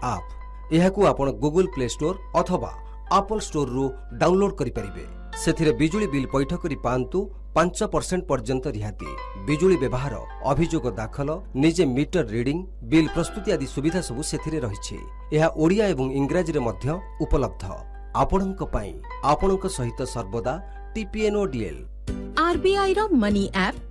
आप यहाकू आपण Google play store अथवा एप्पल स्टोर रु डाउनलोड करि परिबे। सेथिरे बिजुली बिल पैठ करि पांतु 5% पर्यंत रिहाती। बिजुली व्यवहार अभियोग दाखल निजे मीटर रीडिंग बिल प्रस्तुति आदि सुविधा सबु सेथिरे रहिछि। एहा ओडिया एवं इंग्रजी रे मध्य उपलब्ध। आपणक पई आपणक सहित सर्वदा TPNODL। RBI रो मनी ऐप